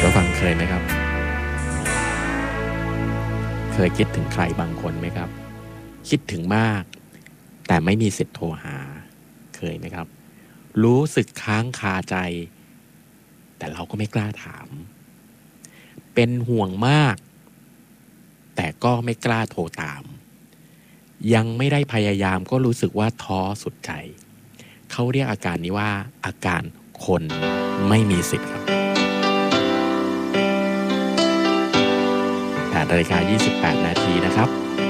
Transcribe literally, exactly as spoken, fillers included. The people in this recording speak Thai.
ผู้ฟังเคยไหมครับเคยคิดถึงใครบางคนไหมครับคิดถึงมากแต่ไม่มีสิทธิ์โทรหาเคยไหมครับรู้สึกค้างคาใจแต่เราก็ไม่กล้าถามเป็นห่วงมากแต่ก็ไม่กล้าโทรตามยังไม่ได้พยายามก็รู้สึกว่าท้อสุดใจเขาเรียกอาการนี้ว่าอาการคนไม่มีสิทธิ์ครับแปดนาฬิกายี่สิบแปดนาทีนะครับ